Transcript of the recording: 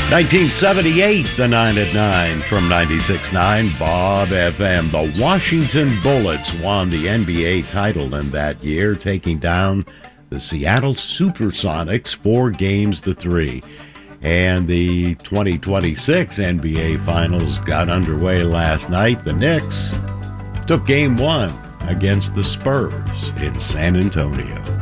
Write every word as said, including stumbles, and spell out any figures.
nineteen seventy-eight, the nine at nine from ninety-six point nine Bob F M. The Washington Bullets won the N B A title in that year, taking down the Seattle Supersonics four games to three. And the twenty twenty-six N B A Finals got underway last night. The Knicks took game one against the Spurs in San Antonio.